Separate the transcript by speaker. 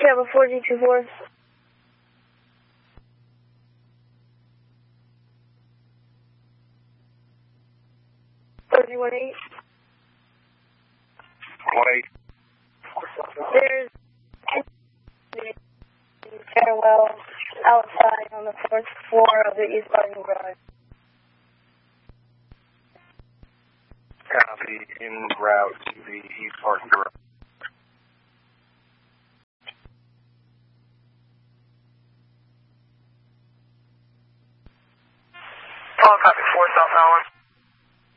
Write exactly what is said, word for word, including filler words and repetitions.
Speaker 1: Travel four G two four. four G one eight.
Speaker 2: Wait.
Speaker 1: There's a stairwell outside on the fourth floor of the East Parking Garage.
Speaker 2: Copy, en route to the East Parking Garage.
Speaker 3: Paul, copy four, South Allen.